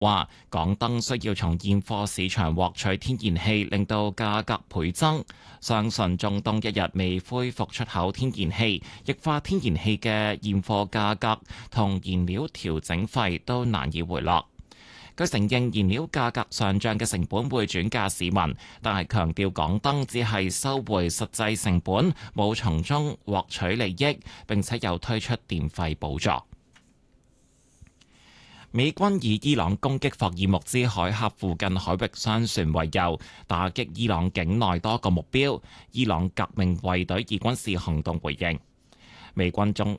話港燈需要從現貨市場獲取天然氣，令到價格倍增。相信中東一日未恢復出口天然氣，液化天然氣嘅現貨價格同燃料調整費都難以回落。佢承認燃料價格上漲嘅成本會轉嫁市民，但係強調港燈只係收回實際成本，冇從中獲取利益，並且又推出電費補助。美軍以伊朗攻擊霍爾木茲海峽附近海域商船為由，打擊伊朗境內多個目標。伊朗革命衛隊以軍事行動回應。美軍中